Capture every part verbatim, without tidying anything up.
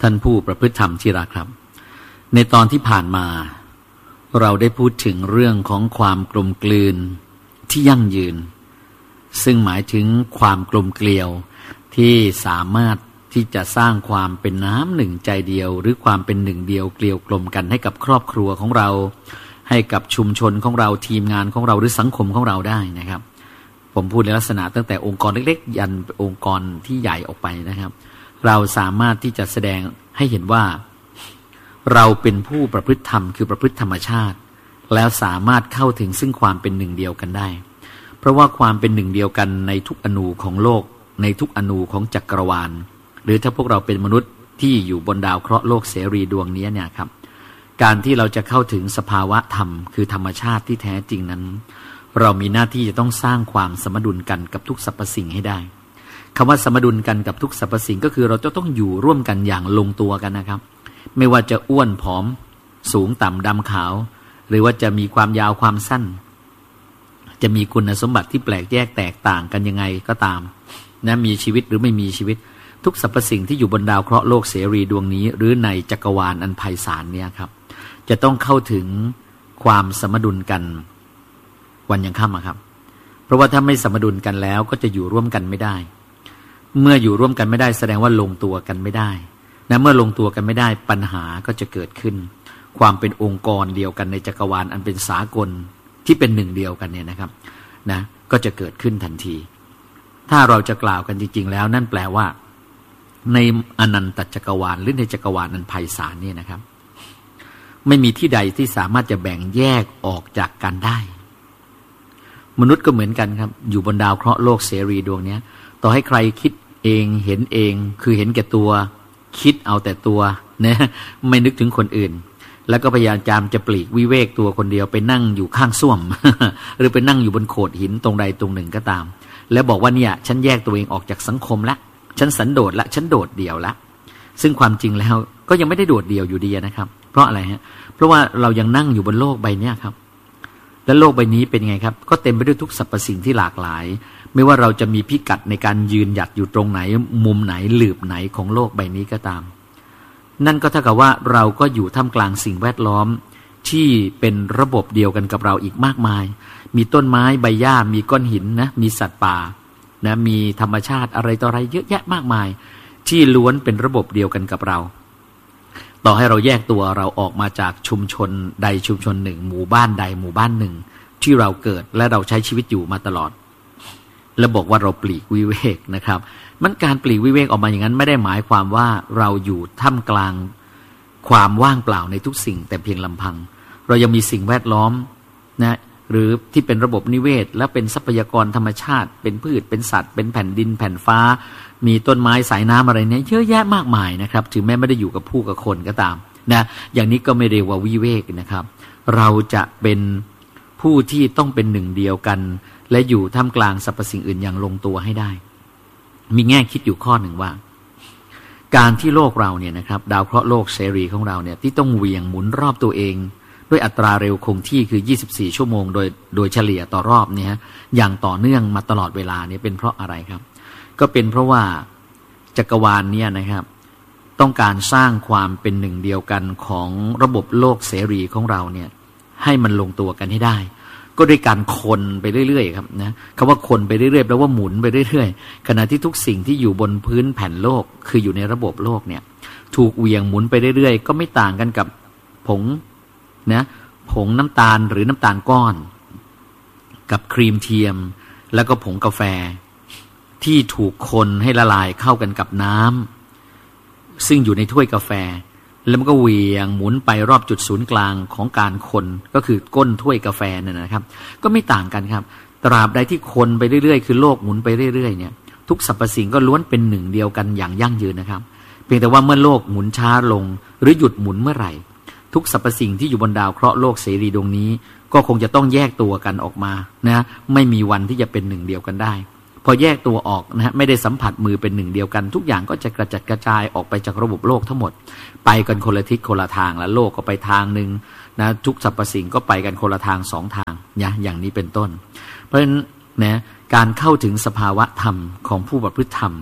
ท่านผู้ประพฤติธรรมที่รักครับในตอนที่ผ่านมาเราได้พูดถึงเรื่องของความกลมกลืนที่ยั่งยืนซึ่งหมายถึงความกลมเกลียวที่สามารถที่จะสร้างความเป็นน้ำหนึ่งใจเดียวหรือความเป็นหนึ่งเดียวเกลียวกลมกันให้กับครอบครัวของเราให้กับชุมชนของเราทีมงานของเราหรือสังคมของเราได้นะครับผมพูดในลักษณะตั้งแต่องค์กรเล็กๆยันองค์กรที่ใหญ่ออกไปนะครับเราสามารถที่จะแสดงให้เห็นว่าเราเป็นผู้ประพฤติธรรมคือประพฤติธรรมชาติแล้วสามารถเข้าถึงซึ่งความเป็นหนึ่งเดียวกันได้เพราะว่าความเป็นหนึ่งเดียวกันในทุกอนูของโลกในทุกอนูของจักรวาลหรือถ้าพวกเราเป็นมนุษย์ที่อยู่บนดาวเคราะห์โลกเสรีดวงนี้เนี่ยครับการที่เราจะเข้าถึงสภาวะธรรมคือธรรมชาติที่แท้จริงนั้นเรามีหน้าที่จะต้องสร้างความสมดุลกันกับทุกสรรพสิ่งให้ได้คำว่าสมดุลกันกับทุกสรรพสิ่งก็คือเราจะต้องอยู่ร่วมกันอย่างลงตัวกันนะครับไม่ว่าจะอ้วนผอมสูงต่ำดำขาวหรือว่าจะมีความยาวความสั้นจะมีคุณสมบัติที่แปลกแยกแตกต่างกันยังไงก็ตามนะมีชีวิตหรือไม่มีชีวิตทุกสรรพสิ่งที่อยู่บนดาวเคราะห์โลกเสรีดวงนี้หรือในจักรวาลอันไพศาลเนี่ยครับจะต้องเข้าถึงความสมดุลกันวันยังค่ำครับเพราะว่าถ้าไม่สมดุลกันแล้วก็จะอยู่ร่วมกันไม่ได้เมื่ออยู่ร่วมกันไม่ได้แสดงว่าลงตัวกันไม่ได้นะเมื่อลงตัวกันไม่ได้ปัญหาก็จะเกิดขึ้นความเป็นองค์กรเดียวกันในจักรวาลอันเป็นสากลที่เป็นหนึ่งเดียวกันเนี่ยนะครับนะก็จะเกิดขึ้นทันทีถ้าเราจะกล่าวกันจริงๆแล้วนั่นแปลว่าในอนันตจักรวาลหรือในจักรวาลอันไพศาลนี่นะครับไม่มีที่ใดที่สามารถจะแบ่งแยกออกจากกันได้มนุษย์ก็เหมือนกันครับอยู่บนดาวเคราะห์โลกเสรีดวงนี้ต่อให้ใครคิดเองเห็นเองคือเห็นแก่ตัวคิดเอาแต่ตัวนะไม่นึกถึงคนอื่นแล้วก็พยายามจะปลีกวิเวกตัวคนเดียวไปนั่งอยู่ข้างส้วม หรือไปนั่งอยู่บนโขดหินตรงใดตรงหนึ่งก็ตามแล้วบอกว่าเนี่ยฉันแยกตัวเองออกจากสังคมละฉันสันโดษละฉันโดดเดี่ยวละซึ่งความจริงแล้วก็ยังไม่ได้โดดเดี่ยวอยู่ดีนะครับเพราะอะไรฮะเพราะว่าเรายังนั่งอยู่บนโลกใบนี้ครับและโลกใบนี้เป็นไงครับก็เต็มไปด้วยทุกสรรพสิ่งที่หลากหลายไม่ว่าเราจะมีพิกัดในการยืนหยัดอยู่ตรงไหนมุมไหนหลืบไหนของโลกใบนี้ก็ตามนั่นก็เท่ากับว่าเราก็อยู่ท่ามกลางสิ่งแวดล้อมที่เป็นระบบเดียวกันกับเราอีกมากมายมีต้นไม้ใบหญ้ามีก้อนหินนะมีสัตว์ป่านะมีธรรมชาติอะไรต่ออะไรเยอะแยะมากมายที่ล้วนเป็นระบบเดียวกันกับเราต่อให้เราแยกตัวเราออกมาจากชุมชนใดชุมชนหนึ่งหมู่บ้านใดหมู่บ้านหนึ่งที่เราเกิดและเราใช้ชีวิตอยู่มาตลอดแล้วบอกว่าเราปลีกวิเวกนะครับมันการปลีกวิเวกออกมาอย่างนั้นไม่ได้หมายความว่าเราอยู่ท่ามกลางความว่างเปล่าในทุกสิ่งแต่เพียงลำพังเรายังมีสิ่งแวดล้อมนะหรือที่เป็นระบบนิเวศและเป็นทรัพยากรธรรมชาติเป็นพืชเป็นสัตว์เป็นแผ่นดินแผ่นฟ้ามีต้นไม้สายน้ำอะไรเนี้ยเยอะแยะมากมายนะครับถึงแม้ไม่ได้อยู่กับผู้กับคนก็ตามนะอย่างนี้ก็ไม่เรียกว่าวิเวกนะครับเราจะเป็นผู้ที่ต้องเป็นหนึ่งเดียวกันและอยู่ท่ามกลางสรรพสิ่งอื่นอย่างลงตัวให้ได้มีแง่คิดอยู่ข้อหนึ่งว่าการที่โลกเราเนี่ยนะครับดาวเคราะห์โลกเสรีของเราเนี่ยที่ต้องเหวี่ยงหมุนรอบตัวเองด้วยอัตราเร็วคงที่คือยี่สิบสี่ชั่วโมงโดยโดยเฉลี่ยต่อรอบเนี่ยอย่างต่อเนื่องมาตลอดเวลาเนี่ยเป็นเพราะอะไรครับก็เป็นเพราะว่าจักรวาลเนี่ยนะครับต้องการสร้างความเป็นหนึ่งเดียวกันของระบบโลกเสรีของเราเนี่ยให้มันลงตัวกันให้ได้ก็ด้วยการคนไปเรื่อยๆครับนะคำว่าคนไปเรื่อยๆแปลว่าหมุนไปเรื่อยๆขณะที่ทุกสิ่งที่อยู่บนพื้นแผ่นโลกคืออยู่ในระบบโลกเนี่ยถูกเหวี่ยงหมุนไปเรื่อยๆก็ไม่ต่างกันกับผงนะผงน้ำตาลหรือน้ำตาลก้อนกับครีมเทียมแล้วก็ผงกาแฟที่ถูกคนให้ละลายเข้ากันกับน้ำซึ่งอยู่ในถ้วยกาแฟแล้วมันก็เหวี่ยงหมุนไปรอบจุดศูนย์กลางของการคนก็คือก้นถ้วยกาแฟนั่นนะครับก็ไม่ต่างกันครับตราบใดที่คนไปเรื่อยๆคือโลกหมุนไปเรื่อยๆเนี่ยทุกสรรพสิ่งก็ล้วนเป็นหนึ่งเดียวกันอย่างยั่งยืนนะครับเพียงแต่ว่าเมื่อโลกหมุนช้าลงหรือหยุดหมุนเมื่อไหร่ทุกสรรพสิ่งที่อยู่บนดาวเคราะห์โลกเสรีดวงนี้ก็คงจะต้องแยกตัวกันออกมานะไม่มีวันที่จะเป็นหนึ่งเดียวกันได้พอแยกตัวออกนะฮะไม่ได้สัมผัสมือเป็นหนึ่งเดียวกันทุกอย่างก็จะกระจัดกระจายออกไปจากระบบโลกทั้งหมดไปกันคนละทิศคนละทางแล้วโลกก็ไปทางนึงนะทุกสรรพสิ่งก็ไปกันคนละทางสองทางนะอย่างนี้เป็นต้นเพราะฉะนั้นนะการเข้าถึงสภาวะธรรมของผู้ประพฤติธรรม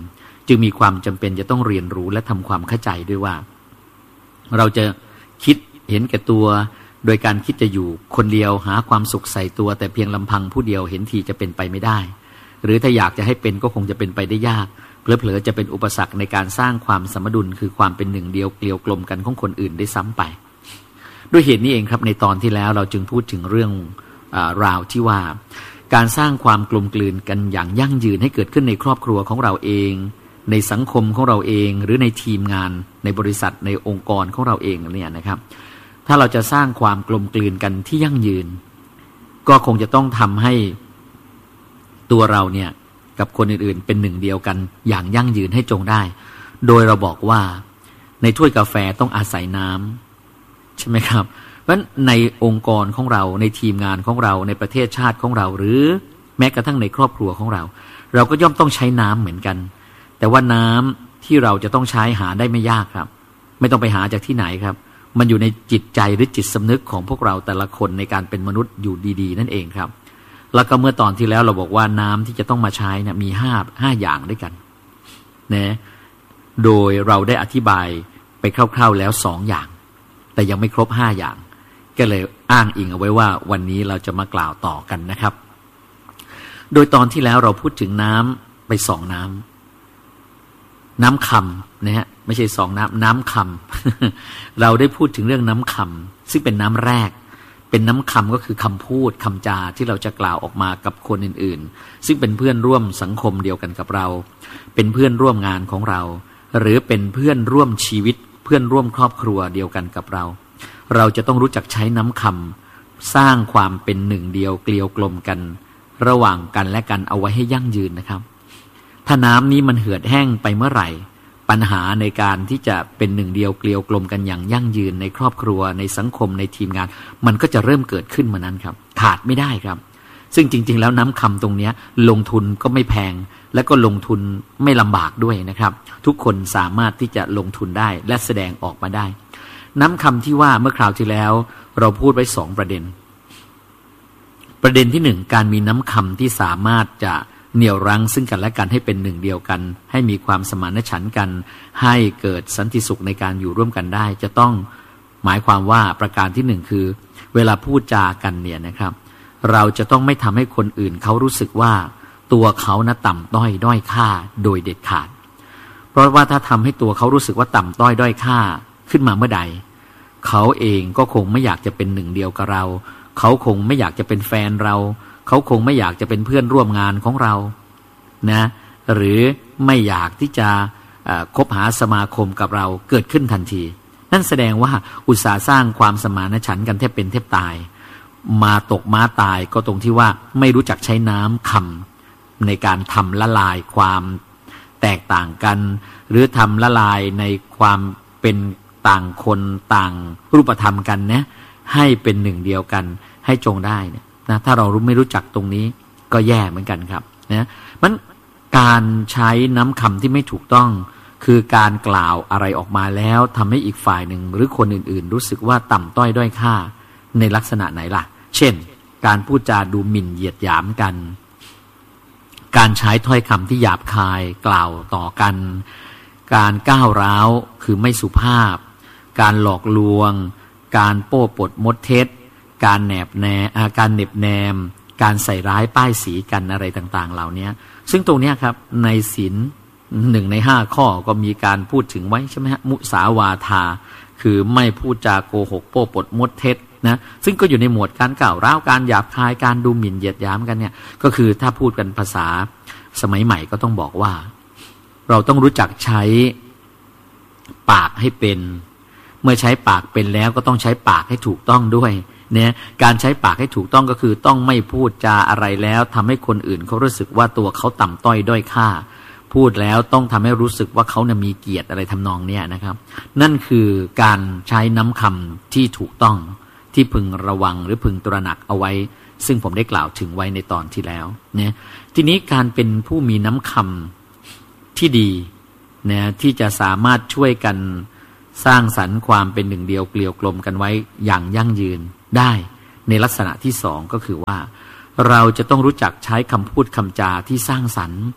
จึงมีความจำเป็นจะต้องเรียนรู้และทำความเข้าใจด้วยว่าเราจะคิดเห็นแก่ตัวโดยการคิดจะอยู่คนเดียวหาความสุขใส่ตัวแต่เพียงลำพังผู้เดียวเห็นทีจะเป็นไปไม่ได้หรือถ้าอยากจะให้เป็นก็คงจะเป็นไปได้ยากเผลอๆจะเป็นอุปสรรคในการสร้างความสมดุลคือความเป็นหนึ่งเดียวเกลียวกลมกันของคนอื่นได้ซ้ำไปด้วยเหตุนี้เองครับในตอนที่แล้วเราจึงพูดถึงเรื่องราวที่ว่าการสร้างความกลมกลืนกันอย่างยั่งยืนให้เกิดขึ้นในครอบครัวของเราเองในสังคมของเราเองหรือในทีมงานในบริษัทในองค์กรของเราเองเนี่ยนะครับถ้าเราจะสร้างความกลมกลืนกันที่ยั่งยืนก็คงจะต้องทำให้ตัวเราเนี่ยกับคนอื่นๆเป็นหนึ่งเดียวกันอย่างยั่งยืนให้จงได้โดยเราบอกว่าในถ้วยกาแฟต้องอาศัยน้ำใช่ไหมครับเพราะฉะนั้นในองค์กรของเราในทีมงานของเราในประเทศชาติของเราหรือแม้กระทั่งในครอบครัวของเราเราก็ย่อมต้องใช้น้ำเหมือนกันแต่ว่าน้ำที่เราจะต้องใช้หาได้ไม่ยากครับไม่ต้องไปหาจากที่ไหนครับมันอยู่ในจิตใจหรือจิตสำนึกของพวกเราแต่ละคนในการเป็นมนุษย์อยู่ดีๆนั่นเองครับแล้วก็เมื่อตอนที่แล้วเราบอกว่าน้ำที่จะต้องมาใช้นะมีห้าห้าอย่างด้วยกันนะโดยเราได้อธิบายไปคร่าวๆแล้วสองอย่างแต่ยังไม่ครบห้าอย่างก็เลยอ้างอิงเอาไว้ว่าวันนี้เราจะมากล่าวต่อกันนะครับโดยตอนที่แล้วเราพูดถึงน้ำไปสองน้ำน้ำคำนะฮะไม่ใช่สองน้ำน้ำคำ เราได้พูดถึงเรื่องน้ำคำซึ่งเป็นน้ำแรกเป็นน้ำคำก็คือคำพูดคำจาที่เราจะกล่าวออกมากับคนอื่นๆซึ่งเป็นเพื่อนร่วมสังคมเดียวกันกับเราเป็นเพื่อนร่วมงานของเราหรือเป็นเพื่อนร่วมชีวิตเพื่อนร่วมครอบครัวเดียวกันกับเราเราจะต้องรู้จักใช้น้ำคำสร้างความเป็นหนึ่งเดียวเกลียวกลมกันระหว่างกันและกันเอาไว้ให้ยั่งยืนนะครับถ้าน้ำนี้มันเหือดแห้งไปเมื่อไหร่ปัญหาในการที่จะเป็นหนึ่งเดียวเกลียวกลมกันอย่างยั่งยืนในครอบครัวในสังคมในทีมงานมันก็จะเริ่มเกิดขึ้นมานั้นครับขาดไม่ได้ครับซึ่งจริงๆแล้วน้ำคำตรงนี้ลงทุนก็ไม่แพงและก็ลงทุนไม่ลำบากด้วยนะครับทุกคนสามารถที่จะลงทุนได้และแสดงออกมาได้น้ำคำที่ว่าเมื่อคราวที่แล้วเราพูดไว้สองประเด็นประเด็นที่หนึ่งการมีน้ำคำที่สามารถจะเหนี่ยวรั้งซึ่งกันและกันให้เป็นหนึ่งเดียวกันให้มีความสมานฉันท์กันให้เกิดสันติสุขในการอยู่ร่วมกันได้จะต้องหมายความว่าประการที่หนึ่งคือเวลาพูดจากันเนี่ยนะครับเราจะต้องไม่ทำให้คนอื่นเขารู้สึกว่าตัวเขานะต่ำต้อยด้อยค่าโดยเด็ดขาดเพราะว่าถ้าทำให้ตัวเขารู้สึกว่าต่ำต้อยด้อยค่าขึ้นมาเมื่อใดเขาเองก็คงไม่อยากจะเป็นหนึ่งเดียวกับเราเขาคงไม่อยากจะเป็นแฟนเราเขาคงไม่อยากจะเป็นเพื่อนร่วมงานของเรานะหรือไม่อยากที่จะคบหาสมาคมกับเราเกิดขึ้นทันทีนั่นแสดงว่าอุตสาห์สร้างความสมานฉันท์กันแทบเป็นแทบตายมาตกม้าตายก็ตรงที่ว่าไม่รู้จักใช้น้ำคำในการทำละลายความแตกต่างกันหรือทำละลายในความเป็นต่างคนต่างรูปธรรมกันนะให้เป็นหนึ่งเดียวกันให้จงได้เนี่ยนะถ้าเรารู้ไม่รู้จักตรงนี้ก็แย่เหมือนกันครับนะมันการใช้น้ำคำที่ไม่ถูกต้องคือการกล่าวอะไรออกมาแล้วทำให้อีกฝ่ายหนึ่งหรือคนอื่นๆรู้สึกว่าต่ำต้อยด้อยค่าในลักษณะไหนล่ะเช่นการพูดจาดูหมิ่นเหยียดหยามกันการใช้ถ้อยคำที่หยาบคายกล่าวต่อกันการก้าวร้าวคือไม่สุภาพการหลอกลวงการโป้ปดมดเท็จการแนบแนอาการเน็บแนมการใส่ร้ายป้ายสีกันอะไรต่างๆเหล่านี้ซึ่งตรงนี้ครับในศีลหนึ่งในห้าข้อก็มีการพูดถึงไว้ใช่ไหมฮะมุสาวาทาคือไม่พูดจาโกหกโป้ปดมดเท็จนะซึ่งก็อยู่ในหมวดการกล่าวร้าวการหยาบคายการดูหมิ่นเหยียดหยามกันเนี่ยก็คือถ้าพูดกันภาษาสมัยใหม่ก็ต้องบอกว่าเราต้องรู้จักใช้ปากให้เป็นเมื่อใช้ปากเป็นแล้วก็ต้องใช้ปากให้ถูกต้องด้วยเนี่ยการใช้ปากให้ถูกต้องก็คือต้องไม่พูดจาอะไรแล้วทำให้คนอื่นเขารู้สึกว่าตัวเขาต่ำต้อยด้อยค่าพูดแล้วต้องทำให้รู้สึกว่าเขาเนี่ยมีเกียรติอะไรทำนองเนี้ยนะครับนั่นคือการใช้น้ำคำที่ถูกต้องที่พึงระวังหรือพึงตระหนักเอาไว้ซึ่งผมได้กล่าวถึงไว้ในตอนที่แล้วเนี่ยทีนี้การเป็นผู้มีน้ำคำที่ดีเนี่ยที่จะสามารถช่วยกันสร้างสรรค์ความเป็นหนึ่งเดียวเกลียวกลมกันไว้อย่างยั่งยืนได้ในลักษณะที่สองก็คือว่าเราจะต้องรู้จักใช้คำพูดคำจาที่สร้างสรรค์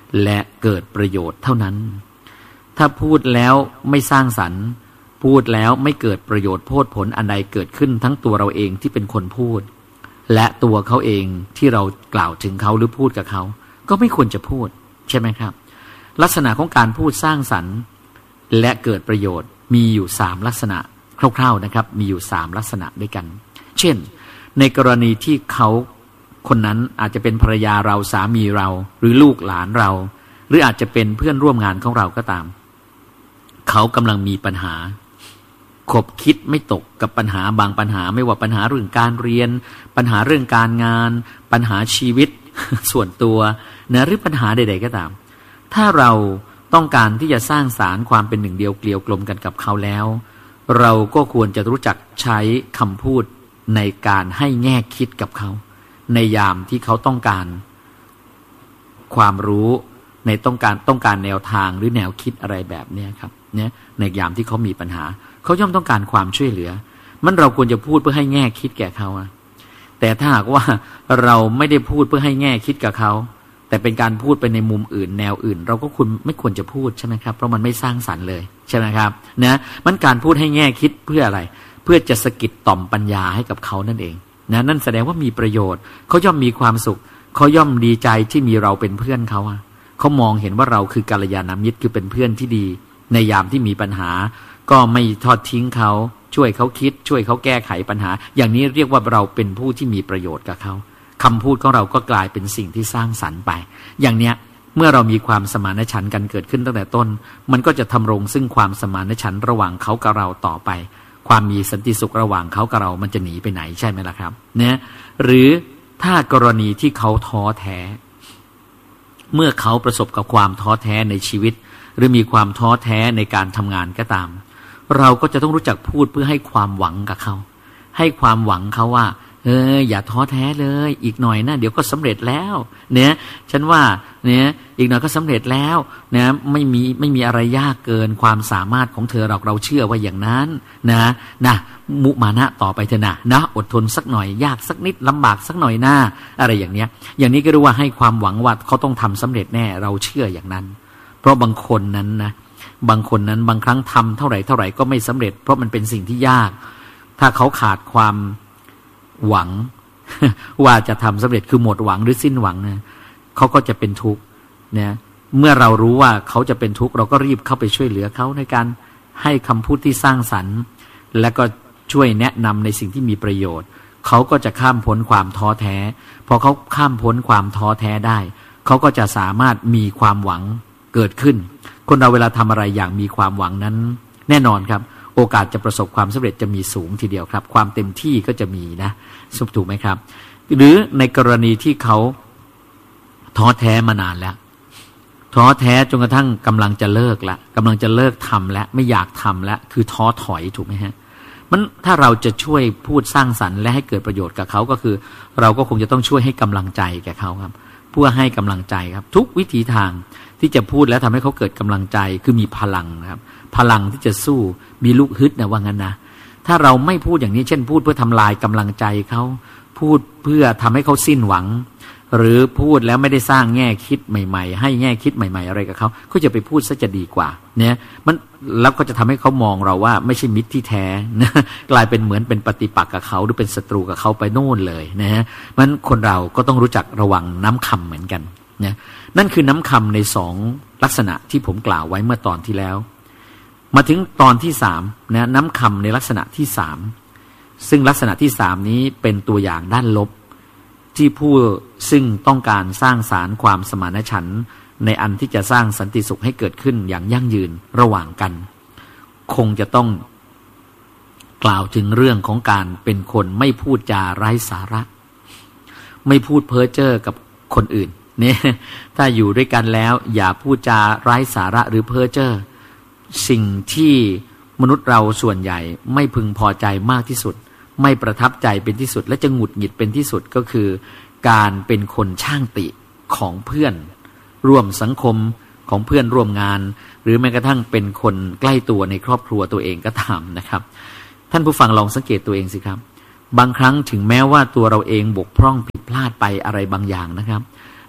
และเกิดประโยชน์เท่านั้นถ้าพูดแล้วไม่สร้างสรรค์พูดแล้วไม่เกิดประโยชน์โพดผลอันใดเกิดขึ้นทั้งตัวเราเองที่เป็นคนพูดและตัวเขาเองที่เรากล่าวถึงเขาหรือพูดกับเขาก็ไม่ควรจะพูดใช่ไหมครับลักษณะของการพูดสร้างสรรค์และเกิดประโยชน์มีอยู่สามลักษณะคร่าวๆนะครับมีอยู่สามลักษณะด้วยกันเช่นในกรณีที่เขาคนนั้นอาจจะเป็นภรรยาเราสามีเราหรือลูกหลานเราหรืออาจจะเป็นเพื่อนร่วมงานของเราก็ตามเขากำลังมีปัญหาขบคิดไม่ตกกับปัญหาบางปัญหาไม่ว่าปัญหาเรื่องการเรียนปัญหาเรื่องการงานปัญหาชีวิต ส่วนตัวนะหรือปัญหาใดๆก็ตามถ้าเราต้องการที่จะสร้างสารความเป็นหนึ่งเดียวเกลียวกลมกันกับเขาแล้วเราก็ควรจะรู้จักใช้คำพูดในการให้แง่คิดกับเขาในยามที่เขาต้องการความรู้ในต้องการต้องการแนวทางหรือแนวคิดอะไรแบบนี้ครับเนี่ยในยามที่เขามีปัญหาเขาย่อมต้องการความช่วยเหลือมันเราควรจะพูดเพื่อให้แง่คิดแก่เขาแต่ถ้าหากว่าเราไม่ได้พูดเพื่อให้แง่คิดกับเขาแต่เป็นการพูดไปในมุมอื่นแนวอื่นเราก็คุณไม่ควรจะพูดใช่ไหมครับเพราะมันไม่สร้างสรรค์เลยใช่ไหมครับนะมันการพูดให้แง่คิดเพื่ออะไรเพื่อจะสะกิดต่อมปัญญาให้กับเขานั่นเองนะนั่นแสดงว่ามีประโยชน์เขาย่อมมีความสุขเขาย่อมดีใจที่มีเราเป็นเพื่อนเขาเขามองเห็นว่าเราคือกัลยาณมิตรคือเป็นเพื่อนที่ดีในยามที่มีปัญหาก็ไม่ทอดทิ้งเขาช่วยเขาคิดช่วยเขาแก้ไขปัญหาอย่างนี้เรียกว่าเราเป็นผู้ที่มีประโยชน์กับเขาคำพูดของเราก็กลายเป็นสิ่งที่สร้างสรรค์ไปอย่างเนี้ยเมื่อเรามีความสมานฉันท์กันเกิดขึ้นตั้งแต่ต้นมันก็จะทำรงซึ่งความสมานฉันท์ระหว่างเขากับเราต่อไปความมีสันติสุขระหว่างเขากับเรามันจะหนีไปไหนใช่ไหมล่ะครับเนี่ยหรือถ้ากรณีที่เขาท้อแท้เมื่อเขาประสบกับความท้อแท้ในชีวิตหรือมีความท้อแท้ในการทำงานก็ตามเราก็จะต้องรู้จักพูดเพื่อให้ความหวังกับเขาให้ความหวังเขาว่าเอออย่าท้อแท้เลยอีกหน่อยนะเดี๋ยวก็สำเร็จแล้วเนี่ยฉันว่าเนี่ยอีกหน่อยก็สำเร็จแล้วนะไม่มีไม่มีอะไรยากเกินความสามารถของเธอหรอกเราเชื่อว่าอย่างนั้นนะนะมุมานะต่อไปเถอะนะนะอดทนสักหน่อยยากสักนิดลำบากสักหน่อยหน้าอะไรอย่างเนี้ยอย่างนี้ก็รู้ว่าให้ความหวังว่าเขาต้องทำสำเร็จแน่เราเชื่ออย่างนั้นเพราะบางคนนั้นนะบางคนนั้นบางครั้งทำเท่าไหร่เท่าไหร่ก็ไม่สำเร็จเพราะมันเป็นสิ่งที่ยากถ้าเขาขาดความหวัง ว่าจะทำสำเร็จคือหมดหวังหรือสิ้นหวังนะเขาก็จะเป็นทุกข์เนี่ยเมื่อเรารู้ว่าเขาจะเป็นทุกข์เราก็รีบเข้าไปช่วยเหลือเขาในการให้คำพูดที่สร้างสรรค์และก็ช่วยแนะนำในสิ่งที่มีประโยชน์เขาก็จะข้ามพ้นความท้อแท้พอเขาข้ามพ้นความท้อแท้ได้เขาก็จะสามารถมีความหวังเกิดขึ้นคนเราเวลาทำอะไรอย่างมีความหวังนั้นแน่นอนครับโอกาสจะประสบความสำเร็จจะมีสูงทีเดียวครับความเต็มที่ก็จะมีนะถูกไหมครับหรือในกรณีที่เขาท้อแท้มานานแล้วท้อแท้จนกระทั่งกำลังจะเลิกละกำลังจะเลิกทำแล้วไม่อยากทำแล้วคือท้อถอยถูกไหมฮะมันถ้าเราจะช่วยพูดสร้างสรรค์และให้เกิดประโยชน์กับเขาก็คือเราก็คงจะต้องช่วยให้กำลังใจแก่เขาครับเพื่อให้กำลังใจครับทุกวิถีทางที่จะพูดแล้วทำให้เขาเกิดกำลังใจคือมีพลังนะครับพลังที่จะสู้มีลูกฮึดนะว่างั้นนะถ้าเราไม่พูดอย่างนี้เช่นพูดเพื่อทำลายกำลังใจเขาพูดเพื่อทำให้เขาสิ้นหวังหรือพูดแล้วไม่ได้สร้างแง่คิดใหม่ๆให้แง่คิดใหม่ๆอะไรกับเขาก็จะไปพูดซะจะดีกว่าเนี่ยมันแล้วก็จะทำให้เขามองเราว่าไม่ใช่มิตรที่แท้นะกลายเป็นเหมือนเป็นปฏิปักษ์กับเขาหรือเป็นศัตรูกับเขาไปโน่นเลยนะฮะมันคนเราก็ต้องรู้จักระวังน้ำคำเหมือนกันนะนั่นคือน้ำคำในสองลักษณะที่ผมกล่าวไว้เมื่อตอนที่แล้วมาถึงตอนที่สามนะน้ำคำในลักษณะที่สามซึ่งลักษณะที่สามนี้เป็นตัวอย่างด้านลบที่ผู้ซึ่งต้องการสร้างสารความสมานฉันท์ในอันที่จะสร้างสันติสุขให้เกิดขึ้นอย่างยั่งยืนระหว่างกันคงจะต้องกล่าวถึงเรื่องของการเป็นคนไม่พูดจาไร้สาระไม่พูดเพ้อเจ้อกับคนอื่นเนี่ยถ้าอยู่ด้วยกันแล้วอย่าพูดจาไร้สาระหรือเพ้อเจ้อสิ่งที่มนุษย์เราส่วนใหญ่ไม่พึงพอใจมากที่สุดไม่ประทับใจเป็นที่สุดและจะหงุดหงิดเป็นที่สุดก็คือการเป็นคนช่างติของเพื่อนร่วมสังคมของเพื่อนร่วมงานหรือแม้กระทั่งเป็นคนใกล้ตัวในครอบครัวตัวเองก็ตามนะครับท่านผู้ฟังลองสังเกตตัวเองสิครับบางครั้งถึงแม้ว่าตัวเราเองบกพร่องผิดพลาดไปอะไรบางอย่างนะครับ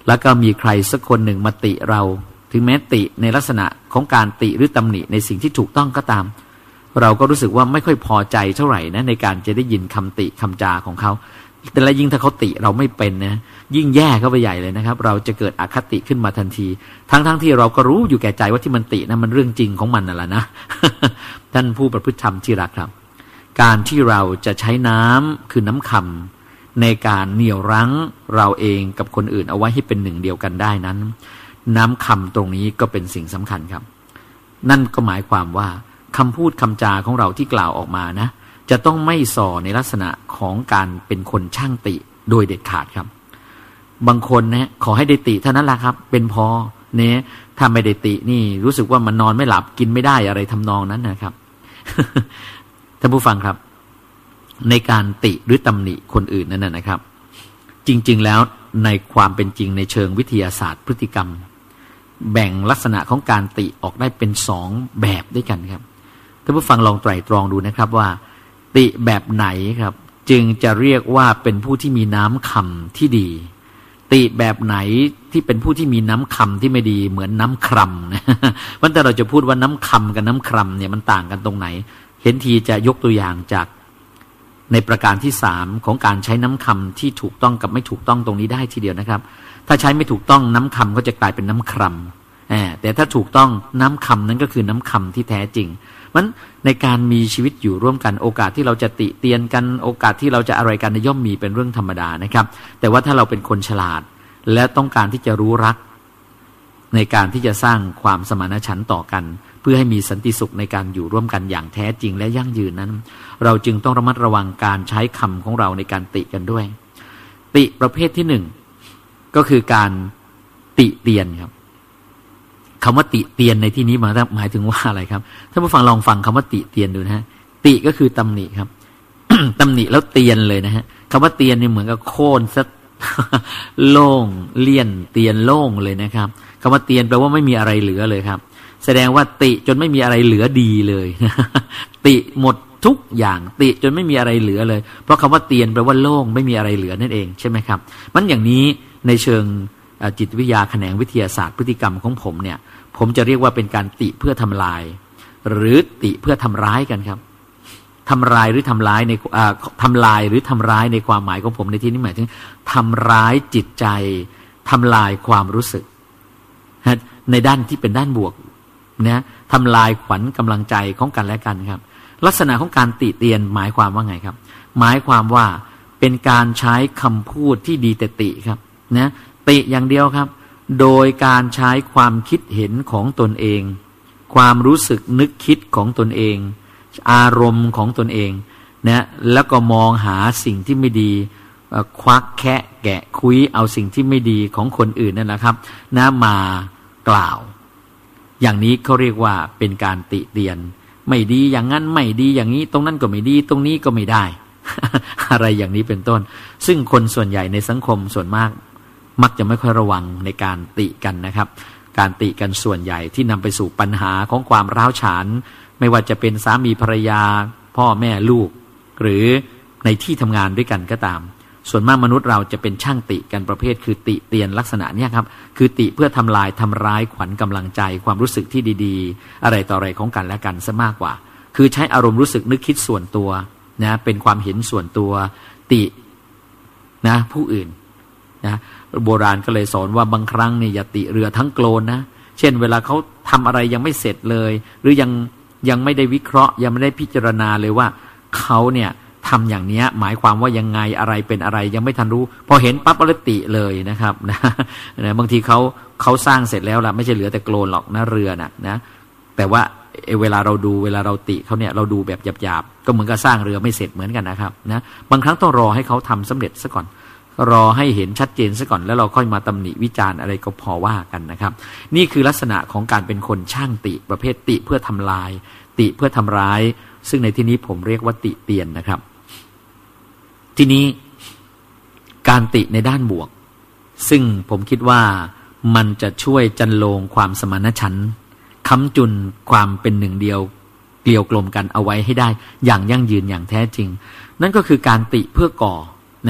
แล้วก็มีใครสักคนหนึ่งมาติเราถึงแม้ติในลักษณะของการติหรือตำหนิในสิ่งที่ถูกต้องก็ตามเราก็รู้สึกว่าไม่ค่อยพอใจเท่าไหร่นะในการจะได้ยินคำติคำจาของเขาแต่ละยิ่งถ้าเขาติเราไม่เป็นนะยิ่งแย่เข้าไปใหญ่เลยนะครับเราจะเกิดอคติขึ้นมาทันทีทั้งๆ ท, ที่เราก็รู้อยู่แก่ใจว่าที่มันตินะมันเรื่องจริงของมันนั่นแหละนะ ท่านผู้ประพฤติธรรมที่รักครับการที่เราจะใช้น้ำคือน้ำคำในการเหนี่ยวรั้งเราเองกับคนอื่นเอาไว้ให้เป็นหนึ่งเดียวกันได้นั้นน้ำคำตรงนี้ก็เป็นสิ่งสำคัญครับนั่นก็หมายความว่าคำพูดคำจาของเราที่กล่าวออกมานะจะต้องไม่ส่อในลักษณะของการเป็นคนช่างติโดยเด็ดขาดครับบางคนนะขอให้ได้ติเท่านั้นแหละครับเป็นพอเนี่ยถ้าไม่ได้ตินี่รู้สึกว่ามันนอนไม่หลับกินไม่ได้อะไรทำนองนั้นนะครับ ท่านผู้ฟังครับในการติหรือตำหนิคนอื่นนั่นนะครับจริงๆแล้วในความเป็นจริงในเชิงวิทยาศาสตร์พฤติกรรมแบ่งลักษณะของการติออกได้เป็นสองแบบด้วยกันครับท่านผู้ฟังลองไตร่ตรองดูนะครับว่าติแบบไหนครับจึงจะเรียกว่าเป็นผู้ที่มีน้ำคำที่ดีติแบบไหนที่เป็นผู้ที่มีน้ำคำที่ไม่ดีเหมือนน้ำคร่ำนะวันแต่เราจะพูดว่าน้ำคำกับน้ำคร่ำเนี่ยมันต่างกันตรงไหนเห็นทีจะยกตัวอย่างจากในประการที่สามของการใช้น้ำคำที่ถูกต้องกับไม่ถูกต้องตรงนี้ได้ทีเดียวนะครับถ้าใช้ไม่ถูกต้องน้ำคำก็จะกลายเป็นน้ำคร่ำแต่ถ้าถูกต้องน้ำคำนั้นก็คือน้ำคำที่แท้จริงมันในการมีชีวิตอยู่ร่วมกันโอกาสที่เราจะติเตียนกันโอกาสที่เราจะอะไรกันย่อมมีเป็นเรื่องธรรมดานะครับแต่ว่าถ้าเราเป็นคนฉลาดและต้องการที่จะรู้รักในการที่จะสร้างความสมานฉันท์ต่อกันเพื่อให้มีสันติสุขในการอยู่ร่วมกันอย่างแท้จริงและยั่งยืนนั้นเราจึงต้องระมัดระวังการใช้คำของเราในการติกันด้วยติประเภทที่หนึ่งก็คือการติเตียนครับคำว่าติเตียนในที่นี้หมายถึงว่าอะไรครับท่านผู้ฟังลองฟังคำว่าติเตียนดูนะฮะติก็คือตำหนิครับ ตำหนิแล้วเตียนเลยนะฮะคำว่าเตียนเนี่ยเหมือนกับโค่นซะ โล่งเลี่ยนเตียนโล่งเลยนะครับคำว่าเตียนแปลว่าไม่มีอะไรเหลือเลยครับแสดงว่าติจนไม่มีอะไรเหลือดีเลย ติหมดทุกอย่างติจนไม่มีอะไรเหลือเลยเพราะคำว่าเตียนแปลว่าโล่งไม่มีอะไรเหลือนั่นเองใช่ไหมครับมันอย่างนี้ในเชิงจิตวิทยาแขนงวิทยาศาสตร์พฤติกรรมของผมเนี่ยผมจะเรียกว่าเป็นการติเพื่อทำลายหรือติเพื่อทำร้ายกันครับทำลายหรือทำร้ายในทำลายหรือทำร้ายในความหมายของผมในที่นี้หมายถึงทำร้ายจิตใจทำลายความรู้สึกในด้านที่เป็นด้านบวกนะทำลายขวัญกำลังใจของกันและกันครับลักษณะของการติเตียนหมายความว่าไงครับหมายความว่าเป็นการใช้คำพูดที่ดีแต่ติครับนะติอย่างเดียวครับโดยการใช้ความคิดเห็นของตนเองความรู้สึกนึกคิดของตนเองอารมณ์ของตนเองนะแล้วก็มองหาสิ่งที่ไม่ดีควักแคะแกะคุยเอาสิ่งที่ไม่ดีของคนอื่นนั่นแหละครับนะมากล่าวอย่างนี้เขาเรียกว่าเป็นการติเตียนไม่ดีอย่างนั้นไม่ดีอย่างนี้ตรงนั้นก็ไม่ดีตรงนี้ก็ไม่ได้ อะไรอย่างนี้เป็นต้นซึ่งคนส่วนใหญ่ในสังคมส่วนมากมักจะไม่ค่อยระวังในการติกันนะครับการติกันส่วนใหญ่ที่นำไปสู่ปัญหาของความร้าวฉานไม่ว่าจะเป็นสามีภรรยาพ่อแม่ลูกหรือในที่ทำงานด้วยกันก็ตามส่วนมากมนุษย์เราจะเป็นช่างติกันประเภทคือติเตียนลักษณะนี้ครับคือติเพื่อทำลายทำร้ายขวัญกำลังใจความรู้สึกที่ดีๆอะไรต่ออะไรของกันและกันซะมากกว่าคือใช้อารมณ์รู้สึกนึกคิดส่วนตัวนะเป็นความเห็นส่วนตัวตินะผู้อื่นนะโบราณก็เลยสอนว่าบางครั้งเนี่ยอย่าติเรือทั้งโกลนนะเช่นเวลาเขาทำอะไรยังไม่เสร็จเลยหรือยังยังไม่ได้วิเคราะห์ยังไม่ได้พิจารณาเลยว่าเขาเนี่ยทำอย่างนี้หมายความว่ายังไงอะไรเป็นอะไรยังไม่ทันรู้พอเห็นปั๊บก็เลยติเลยนะครับนะนะบางทีเขาเขาสร้างเสร็จแล้วล่ะไม่ใช่เหลือแต่โกลนหรอกนะเรือน่ะนะแต่ว่าเวลาเราดูเวลาเราติเขาเนี่ยเราดูแบบหยาบๆก็เหมือนกับสร้างเรือไม่เสร็จเหมือนกันนะครับนะบางครั้งต้องรอให้เขาทำสำเร็จซะก่อนรอให้เห็นชัดเจนซะก่อนแล้วเราค่อยมาตำหนิวิจารณ์อะไรก็พอว่ากันนะครับนี่คือลักษณะของการเป็นคนช่างติประเภทติเพื่อทำลายติเพื่อทำร้ายซึ่งในที่นี้ผมเรียกว่าติเตียนนะครับทีนี้การติในด้านบวกซึ่งผมคิดว่ามันจะช่วยจันโลงความสมานฉันท์ค้ำจุนความเป็นหนึ่งเดียวเกลียวกลมกันเอาไว้ให้ได้อย่างยั่งยืนอย่างแท้จริงนั่นก็คือการติเพื่อก่อนะ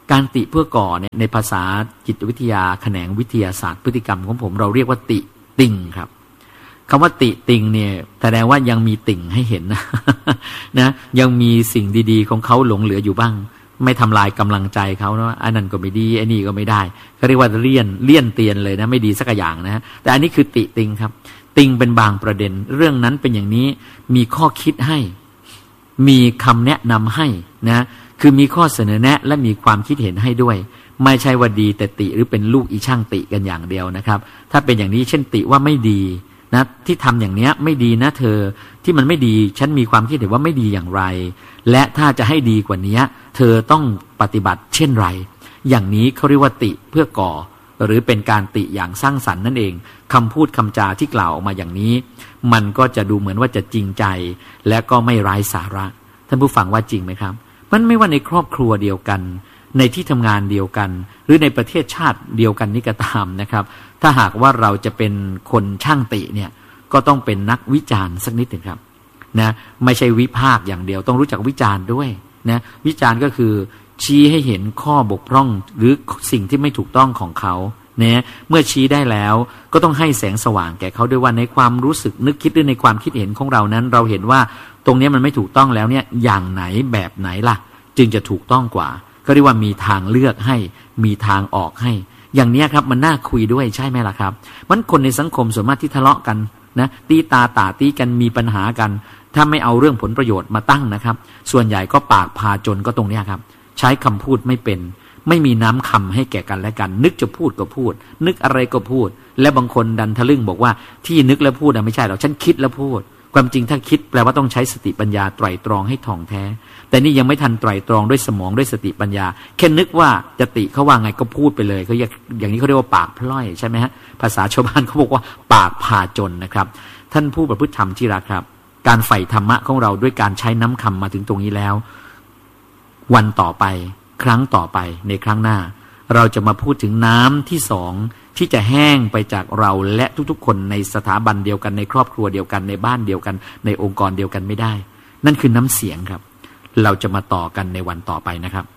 การติเพื่อก่อเนี่ยในภาษาจิตวิทยาแขนงวิทยาศาสตร์พฤติกรรมของผมเราเรียกว่าติติงครับคำว่าติติงเนี่ยแสดงว่ายังมีติ่งให้เห็นนะ นะยังมีสิ่งดีๆของเขาหลงเหลืออยู่บ้างไม่ทำลายกำลังใจเขาเนาะอันนั้นก็ไม่ดีอันนี้ก็ไม่ได้เขาเรียกว่าเลี่ยนเลี่ยนเตียนเลยนะไม่ดีสักอย่างนะแต่อันนี้คือติติงครับติงเป็นบางประเด็นเรื่องนั้นเป็นอย่างนี้มีข้อคิดให้มีคำแนะนำให้นะคือมีข้อเสนอแนะและมีความคิดเห็นให้ด้วยไม่ใช่ว่าดีแต่ติหรือเป็นลูกอีช่างติกันอย่างเดียวนะครับถ้าเป็นอย่างนี้เช่นติว่าไม่ดีนะที่ทำอย่างเนี้ยไม่ดีนะเธอที่มันไม่ดีฉันมีความคิดเห็นว่าไม่ดีอย่างไรและถ้าจะให้ดีกว่านี้เธอต้องปฏิบัติเช่นไรอย่างนี้เขาเรียกว่าติเพื่อก่อหรือเป็นการติอย่างสร้างสรรค์นั่นเองคำพูดคำจาที่กล่าวออกมาอย่างนี้มันก็จะดูเหมือนว่าจะจริงใจและก็ไม่ไร้สาระท่านผู้ฟังว่าจริงไหมครับมันไม่ว่าในครอบครัวเดียวกันในที่ทำงานเดียวกันหรือในประเทศชาติเดียวกันนี่ก็ตามนะครับถ้าหากว่าเราจะเป็นคนช่างติเนี่ยก็ต้องเป็นนักวิจารณ์สักนิดหนึ่งครับนะไม่ใช่วิพากษ์อย่างเดียวต้องรู้จักวิจารณ์ด้วยนะวิจารณ์ก็คือชี้ให้เห็นข้อบกพร่องหรือสิ่งที่ไม่ถูกต้องของเขาเนี่ยเมื่อชี้ได้แล้วก็ต้องให้แสงสว่างแก่เขาด้วยว่าในความรู้สึกนึกคิดหรือในความคิดเห็นของเรานั้นเราเห็นว่าตรงนี้มันไม่ถูกต้องแล้วเนี่ยอย่างไหนแบบไหนล่ะจึงจะถูกต้องกว่าก็เรียกว่ามีทางเลือกให้มีทางออกให้อย่างนี้ครับมันน่าคุยด้วยใช่ไหมล่ะครับมันคนในสังคมส่วนมากที่ทะเลาะกันนะตีตาตาตีกันมีปัญหากันถ้าไม่เอาเรื่องผลประโยชน์มาตั้งนะครับส่วนใหญ่ก็ปากพาจนก็ตรงนี้ครับใช้คำพูดไม่เป็นไม่มีน้ำคำให้แก่กันและกันนึกจะพูดก็พูดนึกอะไรก็พูดและบางคนดันทะลึ่งบอกว่าที่นึกแล้วพูดอะไม่ใช่หรอกฉันคิดแล้วพูดความจริงถ้าคิดแปลว่าต้องใช้สติปัญญาไตร่ตรองให้ท่องแท้แต่นี่ยังไม่ทันไตร่ตรองด้วยสมองด้วยสติปัญญาแค่นึกว่าจะติเขาว่าไงก็พูดไปเลยเขาอย่างนี้เขาเรียกว่าปากพล่อยใช่ไหมฮะภาษาชาวบ้านเขาบอกว่าปากพาจนนะครับท่านผู้ประพฤติธรรมที่รักครับการใฝ่ธรรมะของเราด้วยการใช้น้ำคำมาถึงตรงนี้แล้ววันต่อไปครั้งต่อไปในครั้งหน้าเราจะมาพูดถึงน้ำที่สองที่จะแห้งไปจากเราและทุกๆคนในสถาบันเดียวกันในครอบครัวเดียวกันในบ้านเดียวกันในองค์กรเดียวกันไม่ได้นั่นคือน้ำเสียงครับเราจะมาต่อกันในวันต่อไปนะครับ